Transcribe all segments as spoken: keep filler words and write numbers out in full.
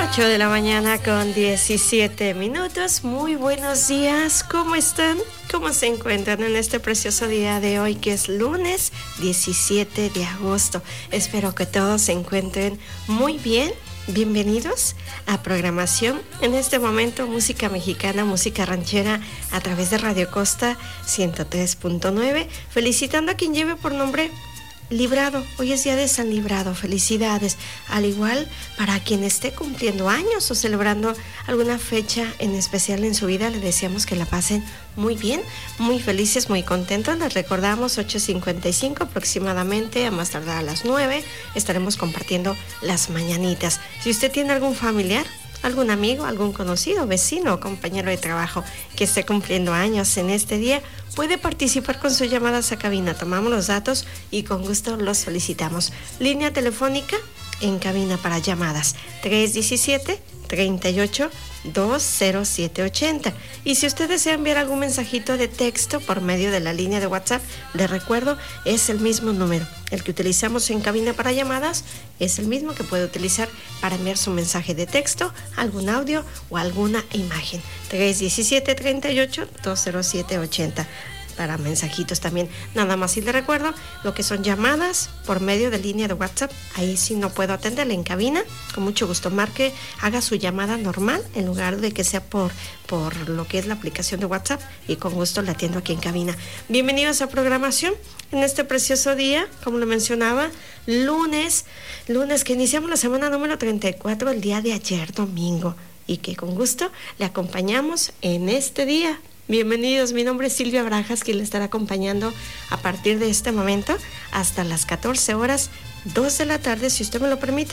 ocho de la mañana con diecisiete minutos. Muy buenos días, ¿cómo están? ¿Cómo se encuentran en este precioso día de hoy, que es lunes diecisiete de agosto? Espero que todos se encuentren muy bien. Bienvenidos a programación. En este momento, música mexicana, música ranchera a través de Radio Costa ciento tres punto nueve. Felicitando a quien lleve por nombre Librado. Hoy es día de San Librado, felicidades. Al igual para quien esté cumpliendo años o celebrando alguna fecha en especial en su vida, le deseamos que la pasen muy bien, muy felices, muy contentos. Les recordamos ocho cincuenta y cinco aproximadamente, a más tardar a las nueve, estaremos compartiendo las mañanitas. Si usted tiene algún familiar, algún amigo, algún conocido, vecino o compañero de trabajo que esté cumpliendo años en este día, puede participar con sus llamadas a cabina. Tomamos los datos y con gusto los solicitamos. Línea telefónica en cabina para llamadas tres uno siete, tres ocho, dos cero siete ocho cero. Y si usted desea enviar algún mensajito de texto por medio de la línea de WhatsApp, le recuerdo, es el mismo número. El que utilizamos en cabina para llamadas es el mismo que puede utilizar para enviar su mensaje de texto, algún audio o alguna imagen. tres uno siete, tres ocho, dos cero siete ocho cero. Para mensajitos también, nada más. Y le recuerdo lo que son llamadas por medio de línea de WhatsApp. Ahí sí no puedo atenderle en cabina, con mucho gusto marque, haga su llamada normal en lugar de que sea por, por lo que es la aplicación de WhatsApp, y con gusto le atiendo aquí en cabina. Bienvenidos a programación en este precioso día, como lo mencionaba, lunes, lunes que iniciamos la semana número treinta y cuatro, el día de ayer domingo, y que con gusto le acompañamos en este día. Bienvenidos, mi nombre es Silvia Brajas, quien le estará acompañando a partir de este momento hasta las catorce horas, dos de la tarde, si usted me lo permite.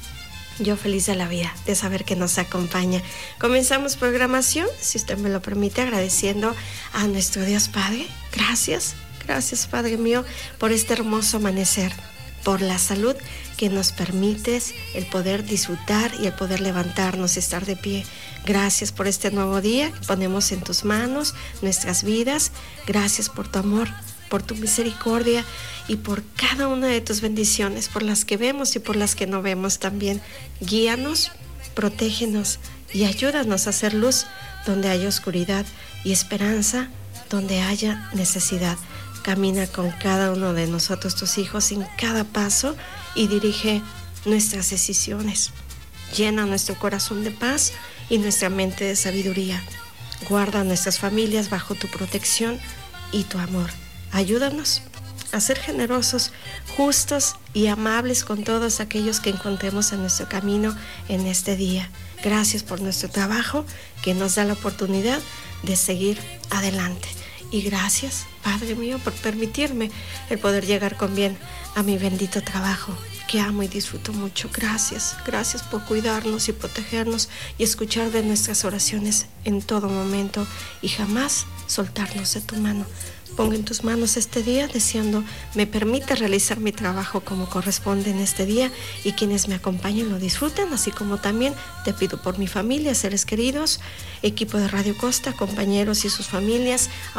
Yo feliz de la vida de saber que nos acompaña. Comenzamos programación, si usted me lo permite, agradeciendo a nuestro Dios Padre. Gracias, gracias Padre mío, por este hermoso amanecer, por la salud que nos permites el poder disfrutar y el poder levantarnos y estar de pie. Gracias por este nuevo día que ponemos en tus manos, nuestras vidas. Gracias por tu amor, por tu misericordia y por cada una de tus bendiciones, por las que vemos y por las que no vemos también. Guíanos, protégenos y ayúdanos a hacer luz donde haya oscuridad y esperanza donde haya necesidad. Camina con cada uno de nosotros, tus hijos, en cada paso y dirige nuestras decisiones. Llena nuestro corazón de paz y nuestra mente de sabiduría. Guarda nuestras familias bajo tu protección y tu amor. Ayúdanos a ser generosos, justos y amables con todos aquellos que encontremos en nuestro camino en este día. Gracias por nuestro trabajo que nos da la oportunidad de seguir adelante. Y gracias, Padre mío, por permitirme el poder llegar con bien a mi bendito trabajo, que amo y disfruto mucho. Gracias, gracias por cuidarnos y protegernos y escuchar de nuestras oraciones en todo momento y jamás soltarnos de tu mano. Pongo en tus manos este día, deseando me permita realizar mi trabajo como corresponde en este día, y quienes me acompañen lo disfruten, así como también te pido por mi familia, seres queridos, equipo de Radio Costa, compañeros y sus familias,